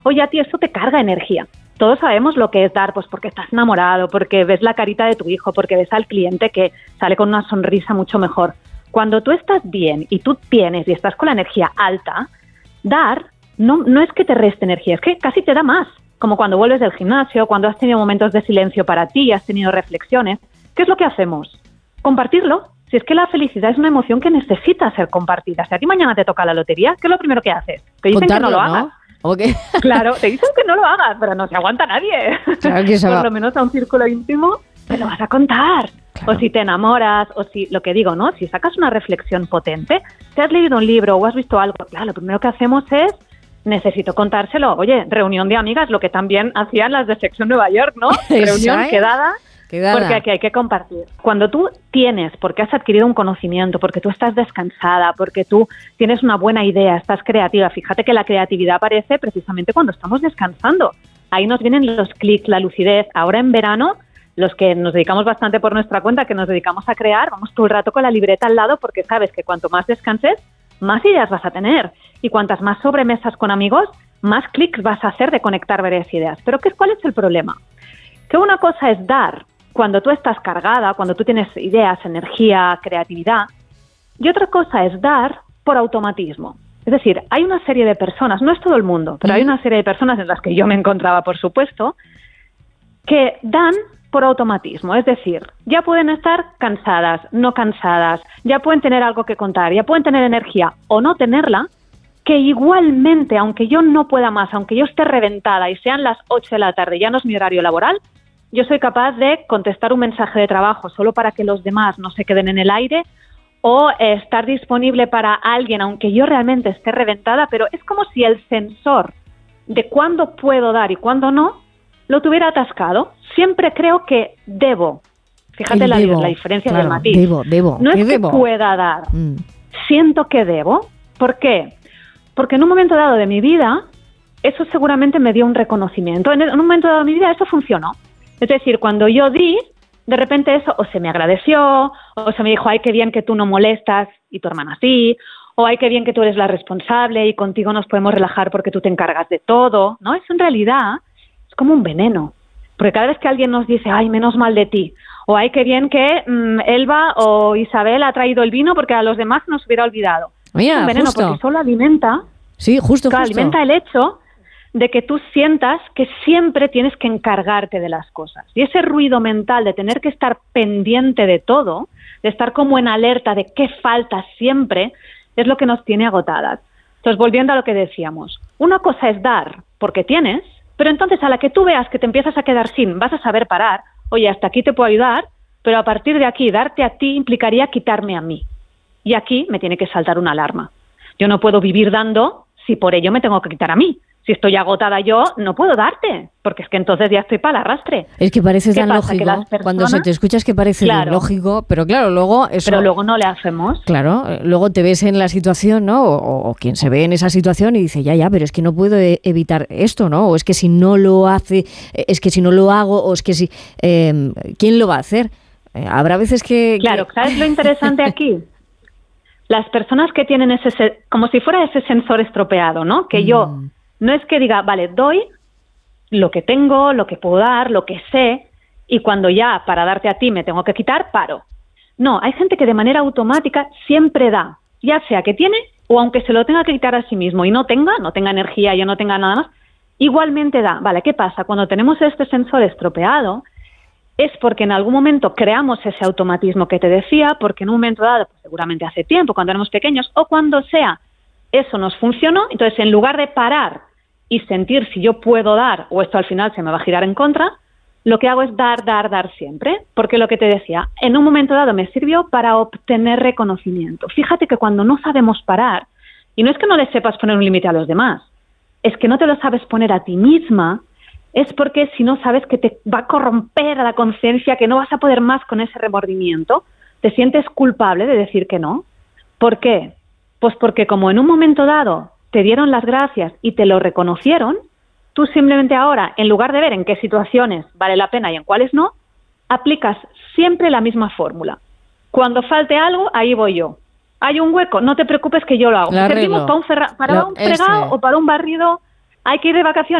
oye, a ti eso te carga energía. Todos sabemos lo que es dar, pues porque estás enamorado, porque ves la carita de tu hijo, porque ves al cliente que sale con una sonrisa mucho mejor. Cuando tú estás bien y tú tienes y estás con la energía alta, dar no es que te reste energía, es que casi te da más. Como cuando vuelves del gimnasio, cuando has tenido momentos de silencio para ti, has tenido reflexiones. ¿Qué es lo que hacemos? Compartirlo. Si es que la felicidad es una emoción que necesita ser compartida. Si a ti mañana te toca la lotería, ¿qué es lo primero que haces? Te dicen contarlo, que no lo ¿no? hagas. Okay. Claro, te dicen que no lo hagas, pero no se aguanta nadie. Claro que se va. Por lo menos a un círculo íntimo te lo vas a contar. Claro. O si te enamoras, o si, lo que digo, ¿no? Si sacas una reflexión potente, te has leído un libro o has visto algo, claro, lo primero que hacemos es, necesito contárselo. Oye, reunión de amigas, lo que también hacían las de Sexo en Nueva York, ¿no? Reunión, quedada. Porque aquí hay que compartir. Cuando tú tienes, porque has adquirido un conocimiento, porque tú estás descansada, porque tú tienes una buena idea, estás creativa, fíjate que la creatividad aparece precisamente cuando estamos descansando. Ahí nos vienen los clics, la lucidez. Ahora en verano, los que nos dedicamos bastante por nuestra cuenta, que nos dedicamos a crear, vamos todo el rato con la libreta al lado porque sabes que cuanto más descanses, más ideas vas a tener. Y cuantas más sobremesas con amigos, más clics vas a hacer de conectar varias ideas. Pero ¿cuál es el problema? Que una cosa es dar cuando tú estás cargada, cuando tú tienes ideas, energía, creatividad, y otra cosa es dar por automatismo. Es decir, hay una serie de personas, no es todo el mundo, pero hay una serie de personas en las que yo me encontraba, por supuesto, que dan por automatismo. Es decir, ya pueden estar cansadas, no cansadas, ya pueden tener algo que contar, ya pueden tener energía o no tenerla, que igualmente, aunque yo no pueda más, aunque yo esté reventada y sean las 8 de la tarde, ya no es mi horario laboral, yo soy capaz de contestar un mensaje de trabajo solo para que los demás no se queden en el aire o estar disponible para alguien, aunque yo realmente esté reventada, pero es como si el sensor de cuándo puedo dar y cuándo no lo tuviera atascado. Siempre creo que debo. Fíjate la diferencia, claro, del matiz. Debo. No es que pueda dar, siento que debo. ¿Por qué? Porque en un momento dado de mi vida, eso seguramente me dio un reconocimiento. En un momento dado de mi vida eso funcionó. Es decir, cuando yo di, de repente eso o se me agradeció, o se me dijo, ay, qué bien que tú no molestas y tu hermana sí, o ay, qué bien que tú eres la responsable y contigo nos podemos relajar porque tú te encargas de todo, ¿no? Eso en realidad es como un veneno, porque cada vez que alguien nos dice, ay, menos mal de ti, o ay, qué bien que Elba o Isabel ha traído el vino porque a los demás nos hubiera olvidado. Mira, es un veneno justo. Porque solo alimenta, sí, justo. alimenta el hecho de que tú sientas que siempre tienes que encargarte de las cosas. Y ese ruido mental de tener que estar pendiente de todo, de estar como en alerta de qué falta siempre, es lo que nos tiene agotadas. Entonces, volviendo a lo que decíamos, una cosa es dar porque tienes, pero entonces a la que tú veas que te empiezas a quedar sin, vas a saber parar, oye, hasta aquí te puedo ayudar, pero a partir de aquí, darte a ti implicaría quitarme a mí. Y aquí me tiene que saltar una alarma. Yo no puedo vivir dando si por ello me tengo que quitar a mí. Si estoy agotada yo, no puedo darte, porque es que entonces ya estoy para el arrastre. Es que parece tan lógico, cuando se te escucha es que parece lógico, pero claro, luego eso... Pero luego no le hacemos. Claro, luego te ves en la situación, ¿no? O quien se ve en esa situación y dice, ya, pero es que no puedo evitar esto, ¿no? O es que si no lo hace, es que si no lo hago, o es que si... ¿quién lo va a hacer? Habrá veces que... Claro, ¿sabes lo interesante aquí? Las personas que tienen como si fuera ese sensor estropeado, ¿no? Que yo... No es que diga, vale, doy lo que tengo, lo que puedo dar, lo que sé, y cuando ya para darte a ti me tengo que quitar, paro. No, hay gente que de manera automática siempre da, ya sea que tiene o aunque se lo tenga que quitar a sí mismo y no tenga energía, yo no tenga nada más, igualmente da. Vale, ¿qué pasa? Cuando tenemos este sensor estropeado es porque en algún momento creamos ese automatismo que te decía, porque en un momento dado, pues seguramente hace tiempo, cuando éramos pequeños, o cuando sea, eso nos funcionó, entonces en lugar de parar y sentir si yo puedo dar o esto al final se me va a girar en contra, lo que hago es dar siempre, porque lo que te decía, en un momento dado me sirvió para obtener reconocimiento. Fíjate que cuando no sabemos parar, y no es que no le sepas poner un límite a los demás, es que no te lo sabes poner a ti misma, es porque si no sabes que te va a corromper a la conciencia, que no vas a poder más con ese remordimiento, te sientes culpable de decir que no. ¿Por qué? Pues porque como en un momento dado te dieron las gracias y te lo reconocieron, tú simplemente ahora, en lugar de ver en qué situaciones vale la pena y en cuáles no, aplicas siempre la misma fórmula. Cuando falte algo, ahí voy yo. Hay un hueco, no te preocupes que yo lo hago. Servimos para un fregado o para un barrido, hay que ir de vacaciones.